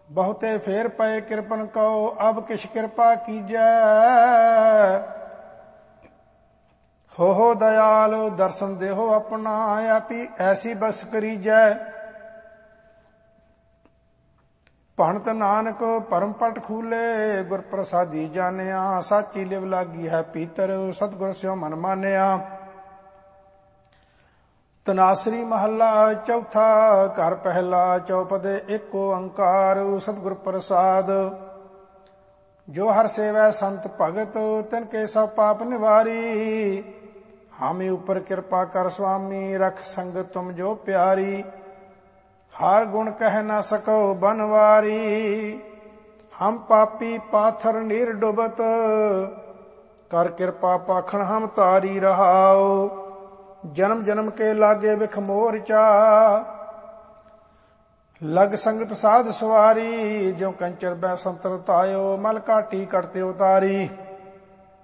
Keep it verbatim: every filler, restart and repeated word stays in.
ਬਹੁਤੇ ਫੇਰ ਪਏ ਕਿਰਪਨ ਕਉ, ਅਬ ਕਿਛ ਕਿਰਪਾ ਕੀਜੈ। ਹੋ ਹੋ ਦਇਆਲ ਦਰਸ਼ਨ ਦੇਹੋ ਆਪਣਾ, ਆਪੀ ਐਸੀ ਬਸ ਕਰੀਜੈ। ਭਣਤ ਨਾਨਕ ਪਰਮ ਪਟ ਖੂਲੇ, ਗੁਰ ਪ੍ਰਸਾਦੀ ਜਾਣਿਆ। ਸਾਚੀ ਲਿਵ ਲਾਗੀ ਹੈ ਪੀਤਰ, ਸਤਿਗੁਰ ਸਿਉ ਮਨ ਮਾਨਿਆ। ਤਨਾਸਰੀ ਮਹੱਲਾ ਚੌਥਾ, ਘਰ ਪਹਿਲਾ ਚੌਪਦੇ ਏਕ ਓੰਕਾਰ। ਸਤਿਗੁਰ ਪ੍ਰਸਾਦ ਜੋ ਹਰ ਸੇਵੈ ਸੰਤ ਭਗਤ, ਤਿਨ ਕੇ ਸਭ ਪਾਪ ਨਿਵਾਰੀ। ਹਾਮੀ ਉਪਰ ਕਿਰਪਾ ਕਰ ਸੁਆਮੀ, ਰਖ ਸੰਗਤ ਤੁਮ ਜੋ ਪਿਆਰੀ। ਹਰ ਗੁਣ ਕਹਿ ਨਾ ਸਕੋ ਬਨਵਾਰੀ, ਹਮ ਪਾਪੀ ਪਾਥਰ ਨੀਰ ਡੁਬਤ। ਕਰ ਕਿਰਪਾ ਪਾਖਣ ਹਮ ਤਾਰੀ ਰਹਾਓ, ਜਨਮ ਜਨਮ ਕੇ ਲਾਗੇ ਵਿਖ ਮੋਰਚਾ। ਲਗ ਸੰਗਤ ਸਾਧ ਸਵਾਰੀ, ਜੋ ਕੰਚਰ ਬੈ ਸੰਤਰ ਤਾਇਓ। ਮਲ ਘਾਟੀ ਕਟਤੇ ਉਤਾਰੀ।